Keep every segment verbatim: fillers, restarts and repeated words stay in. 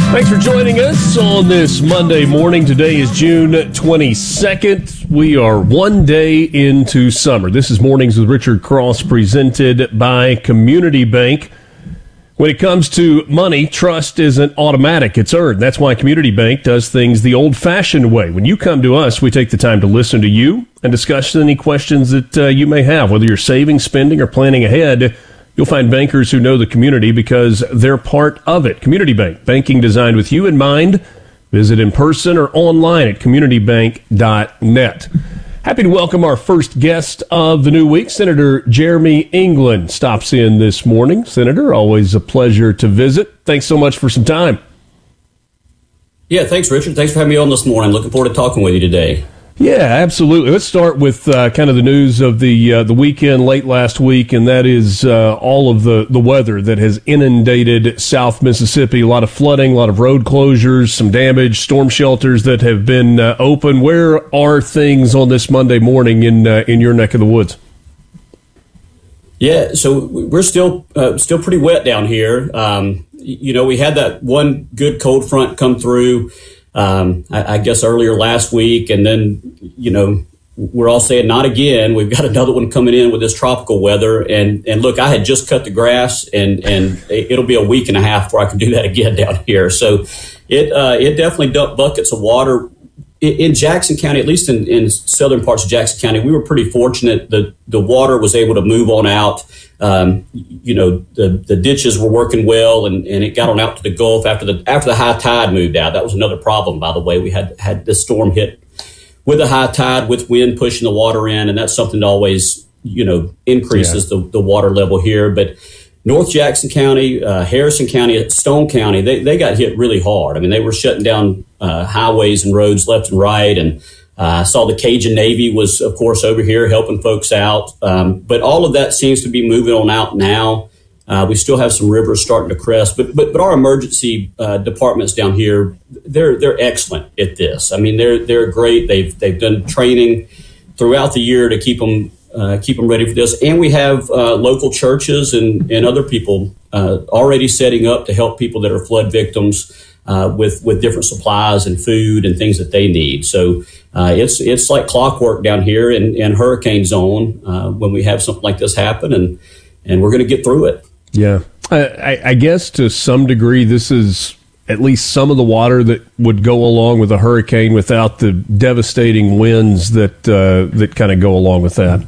Thanks for joining us on this Monday morning. Today is June twenty-second. We are one day into summer. This is Mornings with Richard Cross, presented by Community Bank. When it comes to money, trust isn't automatic. It's earned. That's why Community Bank does things the old-fashioned way. When you come to us, we take the time to listen to you and discuss any questions that uh, you may have, whether you're saving, spending, or planning ahead. You'll find bankers who know the community because they're part of it. Community Bank, banking designed with you in mind. Visit in person or online at community bank dot net. Happy to welcome our first guest of the new week. Senator Jeremy England stops in this morning. Senator, always a pleasure to visit. Thanks so much for some time. Yeah, thanks, Richard. Thanks for having me on this morning. Looking forward to talking with you today. Yeah, absolutely. Let's start with uh, kind of the news of the uh, the weekend late last week, and that is uh, all of the, the weather that has inundated South Mississippi. A lot of flooding, a lot of road closures, some damage, storm shelters that have been uh, open. Where are things on this Monday morning in uh, in your neck of the woods? Yeah, so we're still uh, still pretty wet down here. Um, you know, we had that one good cold front come through. Um, I, I guess earlier last week, and then, you know, we're all saying not again. We've got another one coming in with this tropical weather. And, and look, I had just cut the grass, and, and it'll be a week and a half before I can do that again down here. So it uh, it definitely dumped buckets of water. In Jackson County, at least in, in southern parts of Jackson County, we were pretty fortunate that the water was able to move on out. Um, you know, the, the ditches were working well, and, and it got on out to the Gulf after the after the high tide moved out. That was another problem, by the way. We had had this storm hit with a high tide, with wind pushing the water in, and that's something that always, you know, increases yeah. the, the water level here. But North Jackson County, uh, Harrison County, Stone County, they, they got hit really hard. I mean, they were shutting down uh, highways and roads left and right. And I uh, saw the Cajun Navy was, of course, over here helping folks out. Um, but all of that seems to be moving on out now. Uh, we still have some rivers starting to crest. But but, but our emergency uh, departments down here, they're they're excellent at this. I mean, they're they're great. They've they've done training throughout the year to keep them Uh, keep them ready for this. And we have uh, local churches and, and other people uh, already setting up to help people that are flood victims uh, with, with different supplies and food and things that they need. So uh, it's it's like clockwork down here in, in hurricane zone uh, when we have something like this happen, and, and we're going to get through it. Yeah. I, I guess to some degree this is at least some of the water that would go along with a hurricane without the devastating winds that uh, that kind of go along with that.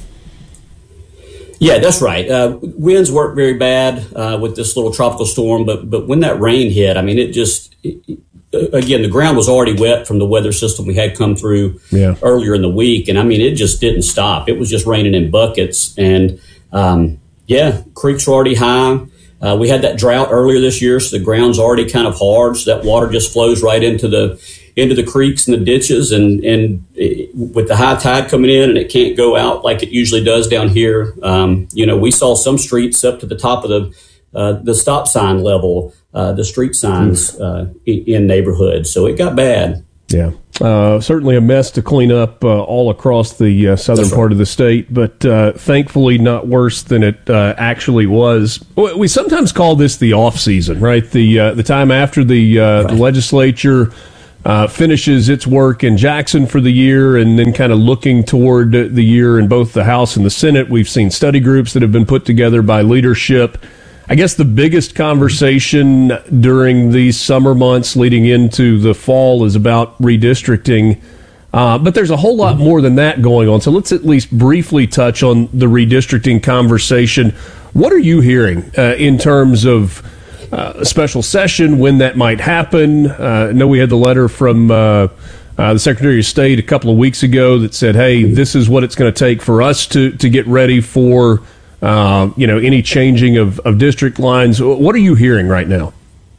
Yeah, that's right. Uh, winds weren't very bad uh, with this little tropical storm, but but when that rain hit, I mean, it just, it, again, the ground was already wet from the weather system we had come through yeah. earlier in the week. And, I mean, it just didn't stop. It was just raining in buckets. And, um, yeah, creeks were already high. Uh, we had that drought earlier this year, so the ground's already kind of hard, so that water just flows right into the into the creeks and the ditches, and, and it, with the high tide coming in, and it can't go out like it usually does down here. Um, you know, we saw some streets up to the top of the uh, the stop sign level, uh, the street signs uh, in, in neighborhoods. So it got bad. Yeah, uh, certainly a mess to clean up uh, all across the uh, southern right. part of the state, but uh, thankfully not worse than it uh, actually was. We sometimes call this the off season, right? The uh, the time after the, uh, right. the legislature uh, finishes its work in Jackson for the year, and then kind of looking toward the year in both the House and the Senate. We've seen study groups that have been put together by leadership. I guess the biggest conversation during these summer months leading into the fall is about redistricting, uh, but there's a whole lot more than that going on. So let's at least briefly touch on the redistricting conversation. What are you hearing uh, in terms of uh, a special session, when that might happen? Uh, I know we had the letter from uh, uh, the Secretary of State a couple of weeks ago that said, hey, this is what it's going to take for us to, to get ready for Uh, you know, any changing of, of district lines. What are you hearing right now?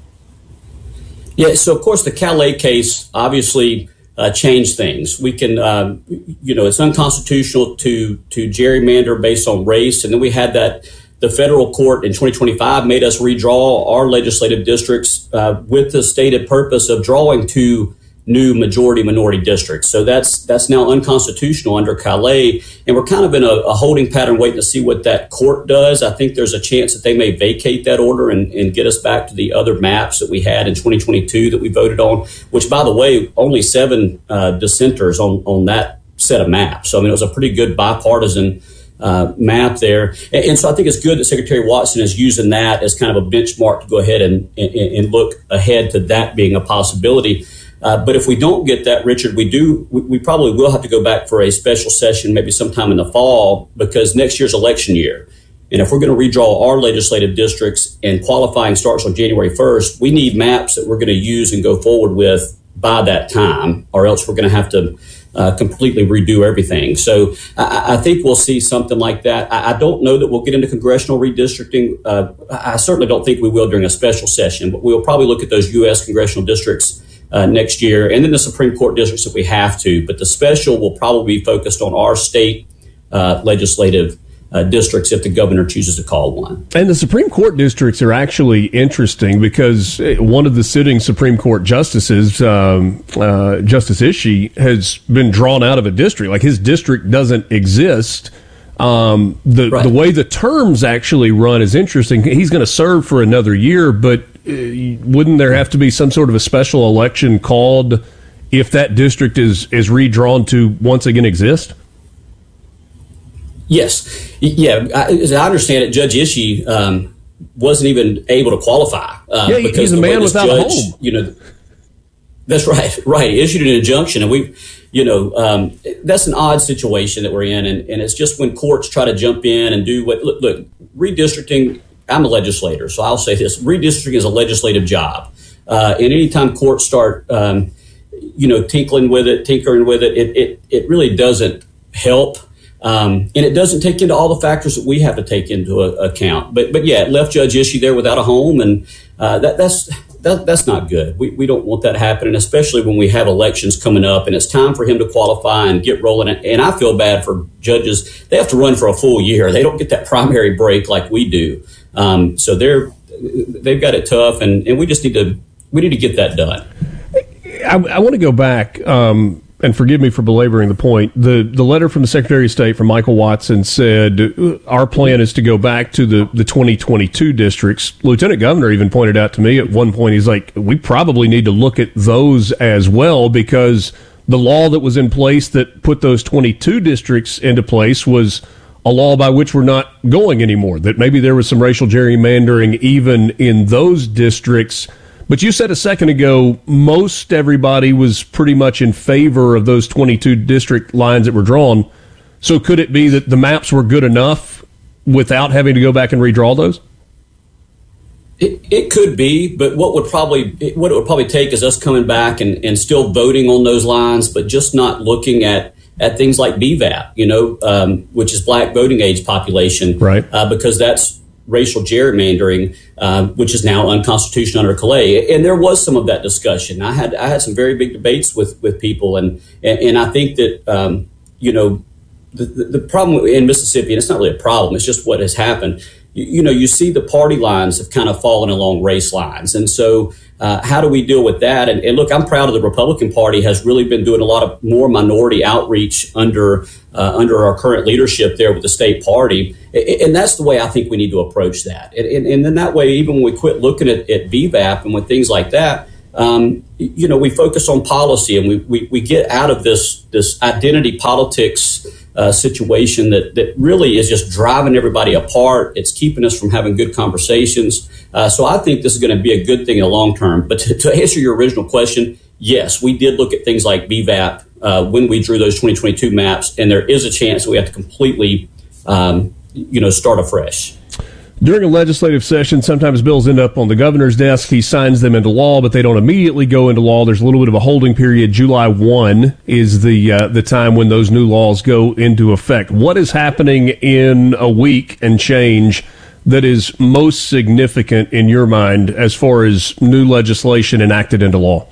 Yeah, so of course the Calais case obviously uh, changed things. We can, um, you know, it's unconstitutional to to gerrymander based on race, and then we had that the federal court in twenty twenty-five made us redraw our legislative districts uh, with the stated purpose of drawing to new majority minority districts. So that's that's now unconstitutional under Calais, and we're kind of in a, a holding pattern waiting to see what that court does. I think there's a chance that they may vacate that order and, and get us back to the other maps that we had in twenty twenty-two that we voted on, which, by the way, only seven uh, dissenters on, on that set of maps. So, I mean, it was a pretty good bipartisan uh, map there. And, and so I think it's good that Secretary Watson is using that as kind of a benchmark to go ahead and, and, and look ahead to that being a possibility. Uh, but if we don't get that, Richard, we do. We, we probably will have to go back for a special session, maybe sometime in the fall, because next year's election year. And if we're going to redraw our legislative districts and qualifying starts on January first, we need maps that we're going to use and go forward with by that time, or else we're going to have to uh, completely redo everything. So I, I think we'll see something like that. I, I don't know that we'll get into congressional redistricting. Uh, I certainly don't think we will during a special session, but we'll probably look at those U S congressional districts Uh, next year, and then the Supreme Court districts if we have to. But the special will probably be focused on our state uh, legislative uh, districts if the governor chooses to call one. And the Supreme Court districts are actually interesting because one of the sitting Supreme Court justices, um, uh, Justice Ishii, has been drawn out of a district. Like his district doesn't exist. Um, the, right. the way the terms actually run is interesting. He's going to serve for another year, but Uh, wouldn't there have to be some sort of a special election called if that district is, is redrawn to once again exist? Yes. Yeah. I, as I understand it, Judge Ishii um, wasn't even able to qualify. Uh, yeah, because he's a man without judge, a home. You know, that's right. Right. He issued an injunction, and we, you know, um, that's an odd situation that we're in. And, and it's just when courts try to jump in and do what, look, look redistricting. I'm a legislator, so I'll say this. Redistricting is a legislative job. Uh, and anytime courts start, um, you know, tinkling with it, tinkering with it, it, it, it really doesn't help. Um, and it doesn't take into all the factors that we have to take into a, account. But, but yeah, it left Judge Ishii there without a home, and uh, that, that's that, that's not good. We, we don't want that happening, especially when we have elections coming up, and it's time for him to qualify and get rolling. And I feel bad for judges. They have to run for a full year. They don't get that primary break like we do. Um, so they're they've got it tough, and, and we just need to we need to get that done. I, I want to go back, um, and forgive me for belaboring the point. The the letter from the Secretary of State from Michael Watson said our plan is to go back to the, the twenty twenty-two districts. Lieutenant Governor even pointed out to me at one point, he's like, we probably need to look at those as well, because the law that was in place that put those twenty-two districts into place was a law by which we're not going anymore, that maybe there was some racial gerrymandering even in those districts. But you said a second ago, most everybody was pretty much in favor of those twenty-two district lines that were drawn. So could it be that the maps were good enough without having to go back and redraw those? It, it could be, but what would probably what it would probably take is us coming back and, and still voting on those lines, but just not looking at at things like B V A P, you know, um, which is black voting age population, right? Uh, because that's racial gerrymandering, uh, which is now unconstitutional under Calais. And there was some of that discussion. I had I had some very big debates with with people, and and, and I think that um, you know the, the the problem in Mississippi, and it's not really a problem, it's just what has happened. You, you know, you see the party lines have kind of fallen along race lines, and so. Uh, how do we deal with that? And, and look, I'm proud of the Republican Party has really been doing a lot of more minority outreach under uh, under our current leadership there with the state party. And, and that's the way I think we need to approach that. And, and, and then that way, even when we quit looking at, at B V A P and with things like that, um, you know, we focus on policy, and we, we, we get out of this this identity politics Uh, situation that, that really is just driving everybody apart. It's keeping us from having good conversations. Uh, so I think this is going to be a good thing in the long term. But to, to answer your original question, yes, we did look at things like B V A P uh, when we drew those twenty twenty-two maps, and there is a chance that we have to completely, um, you know, start afresh. During a legislative session, sometimes bills end up on the governor's desk. He signs them into law, but they don't immediately go into law. There's a little bit of a holding period. July first is the uh, the time when those new laws go into effect. What is happening in a week and change that is most significant in your mind as far as new legislation enacted into law?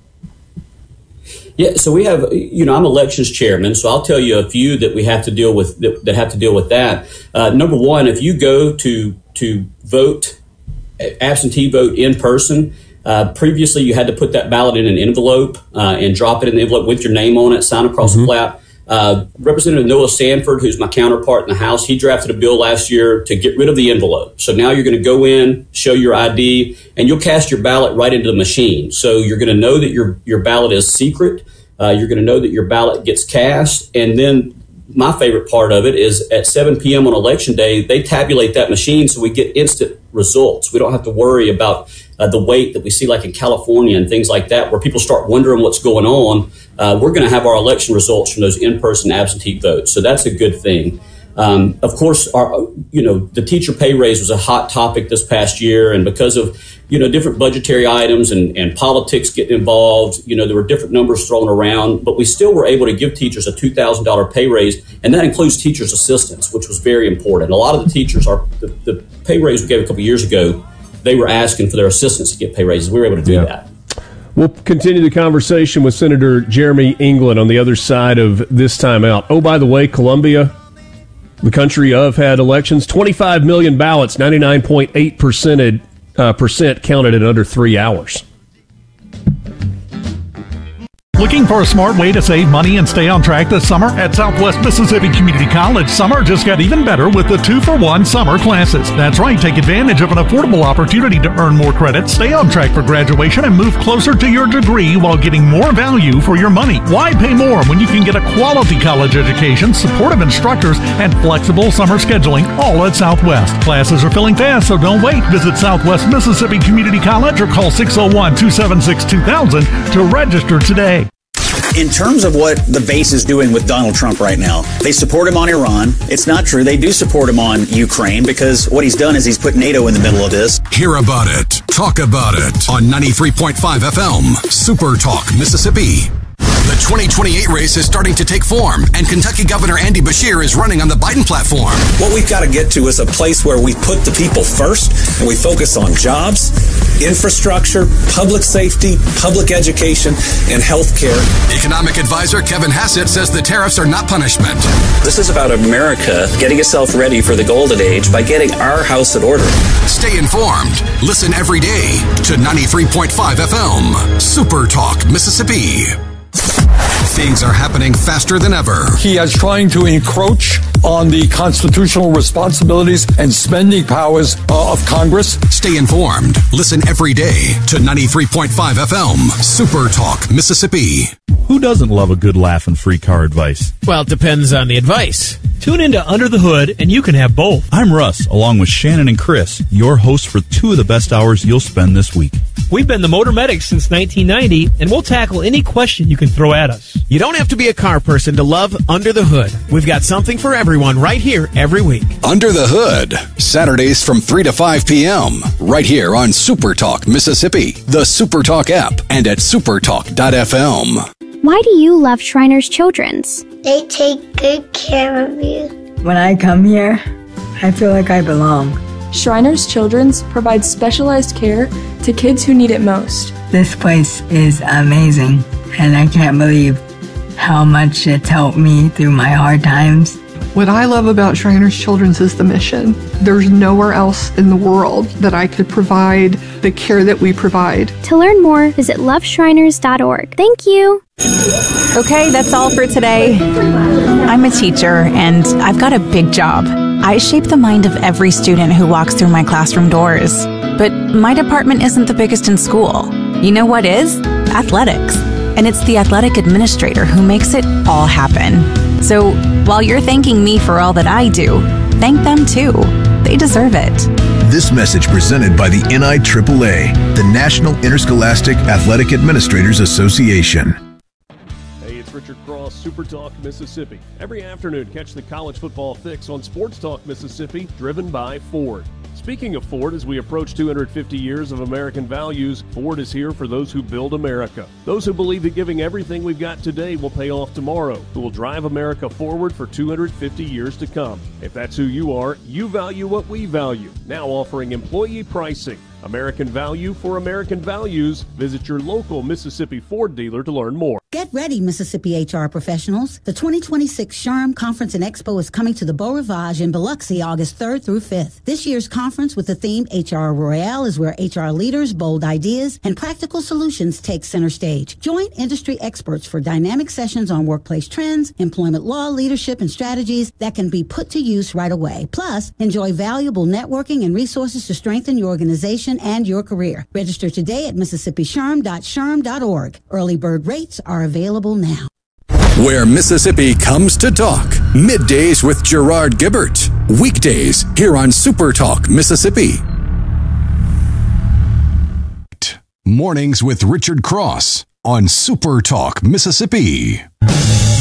Yeah, so we have, you know, I'm elections chairman, so I'll tell you a few that we have to deal with that, that have to deal with that. Uh, number one, if you go to to vote, absentee vote in person, Uh, previously, you had to put that ballot in an envelope uh, and drop it in the envelope with your name on it, sign across mm-hmm. the flap. Uh, Representative Noah Sanford, who's my counterpart in the House, he drafted a bill last year to get rid of the envelope. So now you're going to go in, show your I D, and you'll cast your ballot right into the machine. So you're going to know that your, your ballot is secret. Uh, you're going to know that your ballot gets cast. And then my favorite part of it is at seven p.m. on Election Day, they tabulate that machine so we get instant results. We don't have to worry about uh, the wait that we see like in California and things like that, where people start wondering what's going on. Uh, we're going to have our election results from those in-person absentee votes. So that's a good thing. Um, of course, our, you know, the teacher pay raise was a hot topic this past year. And because of, you know, different budgetary items and, and politics getting involved, you know, there were different numbers thrown around, but we still were able to give teachers a two thousand dollars pay raise. And that includes teachers' assistants, which was very important. A lot of the teachers, are the, the pay raise we gave a couple of years ago, they were asking for their assistants to get pay raises. We were able to do yeah. that. We'll continue the conversation with Senator Jeremy England on the other side of this time out. Oh, by the way, Columbia, the country of had elections, twenty-five million ballots, ninety-nine point eight percent uh, percent counted in under three hours. Looking for a smart way to save money and stay on track this summer? At Southwest Mississippi Community College, summer just got even better with the two-for-one summer classes. That's right, take advantage of an affordable opportunity to earn more credits, stay on track for graduation, and move closer to your degree while getting more value for your money. Why pay more when you can get a quality college education, supportive instructors, and flexible summer scheduling, all at Southwest? Classes are filling fast, so don't wait. Visit Southwest Mississippi Community College or call six oh one, two seven six, two thousand to register today. In terms of what the base is doing with Donald Trump right now, they support him on Iran. It's not true. They do support him on Ukraine because what he's done is he's put NATO in the middle of this. Hear about it. Talk about it on ninety-three point five F M, Super Talk, Mississippi. The twenty twenty-eight race is starting to take form, and Kentucky Governor Andy Beshear is running on the Biden platform. What we've got to get to is a place where we put the people first, and we focus on jobs, infrastructure, public safety, public education, and health care. Economic advisor Kevin Hassett says the tariffs are not punishment. This is about America getting itself ready for the golden age by getting our house in order. Stay informed. Listen every day to ninety-three point five F M, Super Talk, Mississippi. Things are happening faster than ever. He is trying to encroach on the constitutional responsibilities and spending powers uh, of Congress. Stay informed. Listen every day to ninety-three point five F M, Super Talk, Mississippi. Who doesn't love a good laugh and free car advice? Well, it depends on the advice. Tune into Under the Hood, and you can have both. I'm Russ, along with Shannon and Chris, your hosts for two of the best hours you'll spend this week. We've been the Motor Medics since nineteen ninety, and we'll tackle any question you can throw at us. You don't have to be a car person to love Under the Hood. We've got something for everyone right here every week. Under the Hood, Saturdays from three to five p.m., right here on Super Talk, Mississippi, the Super Talk app, and at supertalk dot f m. Why do you love Shriners Children's? They take good care of you. When I come here, I feel like I belong. Shriners Children's provides specialized care to kids who need it most. This place is amazing, and I can't believe how much it's helped me through my hard times. What I love about Shriners Children's is the mission. There's nowhere else in the world that I could provide the care that we provide. To learn more, visit love shriners dot org. Thank you. Okay, that's all for today. I'm a teacher, and I've got a big job. I shape the mind of every student who walks through my classroom doors. But my department isn't the biggest in school. You know what is? Athletics. And it's the athletic administrator who makes it all happen. So while you're thanking me for all that I do, thank them too. They deserve it. This message presented by the N I A A, the National Interscholastic Athletic Administrators Association. Hey, it's Richard Cross, Super Talk Mississippi. Every afternoon, catch the college football fix on Sports Talk Mississippi, driven by Ford. Speaking of Ford, as we approach two hundred fifty years of American values, Ford is here for those who build America. Those who believe that giving everything we've got today will pay off tomorrow, who will drive America forward for two hundred fifty years to come. If that's who you are, you value what we value. Now offering employee pricing. American value for American values. Visit your local Mississippi Ford dealer to learn more. Get ready, Mississippi H R professionals. The twenty twenty-six SHRM Conference and Expo is coming to the Beau Rivage in Biloxi August third through fifth. This year's conference conference with the theme H R Royale is where H R leaders, bold ideas, and practical solutions take center stage. Join industry experts for dynamic sessions on workplace trends, employment law, leadership, and strategies that can be put to use right away. Plus, enjoy valuable networking and resources to strengthen your organization and your career. Register today at mississippi sherm dot sherm dot org. Early bird rates are available now. Where Mississippi comes to talk. Middays with Gerard Gibbert. Weekdays here on Super Talk Mississippi. Mornings with Richard Cross on Super Talk Mississippi.